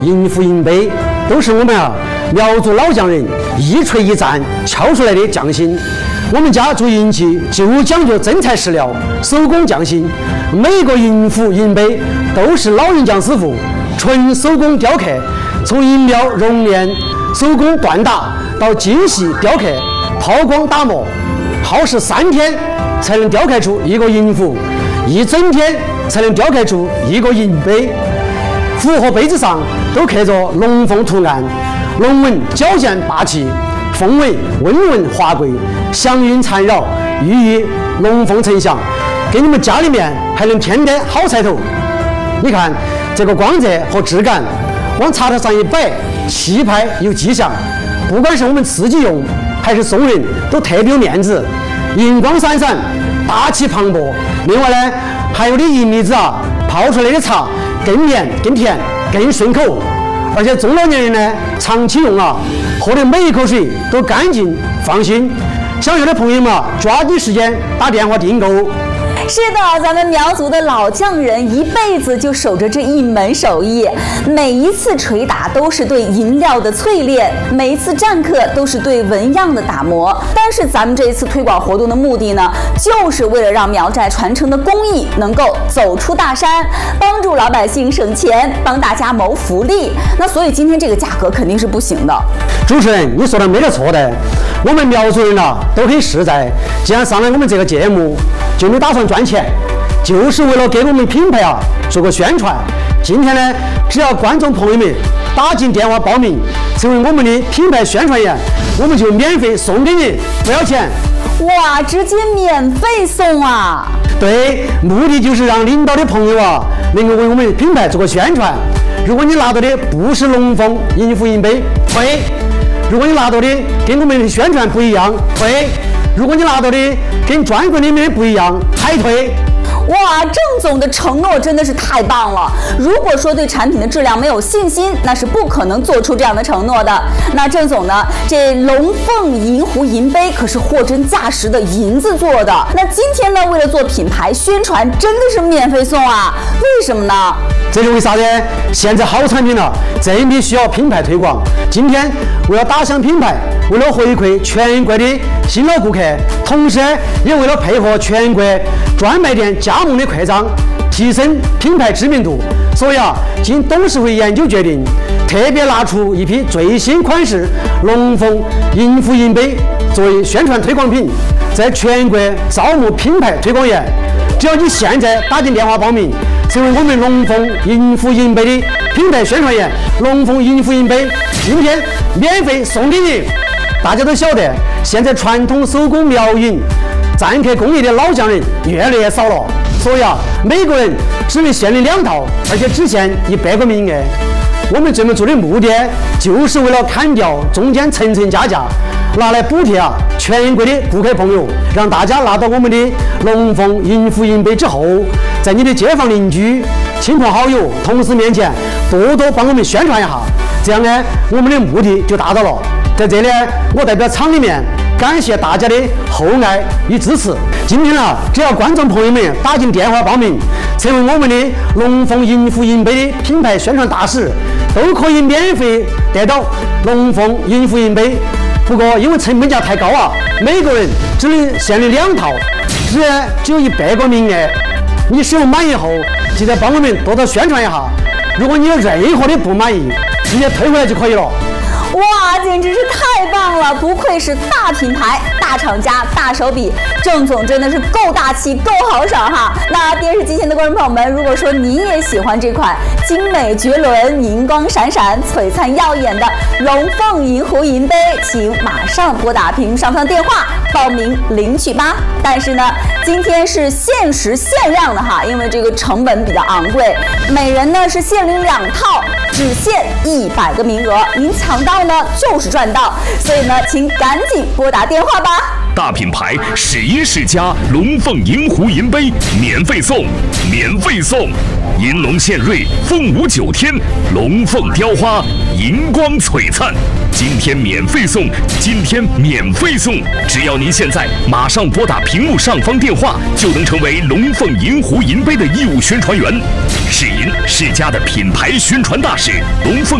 银福银杯都是我们苗族老匠人一锤一战敲出来的匠心。我们家做银器就讲究真材实料，手工匠心。每个银壶银杯都是老人匠师傅纯手工雕刻，从银料熔炼、手工锻打到精细雕刻、抛光打磨，耗时3天才能雕刻出一个银壶，一整天才能雕刻出一个银杯。壶和杯子上都刻着龙凤图案，龙纹矫健霸气，凤尾温润华贵，祥云缠绕，寓意龙凤呈祥，给你们家里面还能添点好彩头。你看这个光泽和质感，往茶台上一摆，气派有迹象。不管是我们自己用还是送人，都特别有面子，银光闪闪，大气磅礴。另外呢，还有的银离子泡出来的茶更绵更甜更顺口，而且中老年人呢长期用喝的每一口水都干净放心。想要的朋友们抓紧时间打电话订购。 是的，咱们苗族的老匠人一辈子就守着这一门手艺，每一次捶打都是对银料的淬炼，每一次战刻都是对纹样的打磨。但是咱们这一次推广活动的目的呢，就是为了让苗寨传承的工艺能够走出大山，帮助老百姓省钱，帮大家谋福利。那所以今天这个价格肯定是不行的。 主持人，你说的没得错的，我们苗族人都很实在，既然上来我们这个节目，就没打算赚钱，就是为了给我们品牌做个宣传。今天呢，只要观众朋友们打进电话报名，成为我们的品牌宣传员，我们就免费送给你，不要钱。 哇，直接免费送啊！ 对，目的就是让领导的朋友能够为我们品牌做个宣传。如果你拿到的不是龙凤银壶银杯，退；如果你拿到的跟我们的宣传不一样，退；如果你拿到的跟专柜里面的不一样，还退。 哇，郑总的承诺真的是太棒了！如果说对产品的质量没有信心，那是不可能做出这样的承诺的。那郑总呢，这龙凤银壶银杯可是货真价实的银子做的。那今天呢，为了做品牌宣传，真的是免费送啊？为什么呢？ 这是为啥呢？现在好产品了，真的需要品牌推广。今天为了打响品牌，为了回馈全国的新老顾客，同时也为了配合全国专卖店加盟的扩张，提升品牌知名度，所以经董事会研究决定，特别拿出一批最新款式龙凤银壶银杯作为宣传推广品，在全国招募品牌推广员。只要你现在打进电话报名，成为我们龙凤银壶银杯的品牌宣传员，龙凤银壶银杯今天免费送给你。大家都晓得，现在传统手工苗银篆刻工艺的老匠人越来越少了，所以每个人只能限领2套，而且只限100个名额。我们这么做的目的，就是为了砍掉中间层层加价，拿来补贴全国的顾客朋友，让大家拿到我们的龙凤银壶银杯之后，在你的街坊邻居、亲朋好友、同事面前多多帮我们宣传一下，这样呢，我们的目的就达到了。在这里，我代表厂里面感谢大家的厚爱与支持。今天只要观众朋友们打进电话报名，成为我们的龙凤银壶银杯的品牌宣传大使，都可以免费得到龙凤银壶银杯。不过因为成本价太高每个人只能限领2套，只有100个名额。你使用满意后，记得帮我们多多宣传一下。如果你有任何的不满意，直接退回来就可以了。 哇，简直是太棒了！不愧是大品牌、大厂家、大手笔，郑总真的是够大气、够豪爽哈！那电视机前的观众朋友们，如果说您也喜欢这款精美绝伦、银光闪闪、璀璨耀眼的龙凤银壶银杯，请马上拨打屏幕上方的电话报名领取吧。但是呢，今天是限时限量的哈，因为这个成本比较昂贵，每人呢是限领2套，只限100个名额，您抢到呢就是赚到，所以呢，请赶紧拨打电话吧。 大品牌世音世家龙凤银壶银杯免费送，免费送！银龙献瑞，凤舞9天，龙凤雕花，银光璀璨。 今天免费送，今天免费送！只要您现在马上拨打屏幕上方电话，就能成为龙凤银湖银杯的义务宣传员。世银世家的品牌宣传大使，龙凤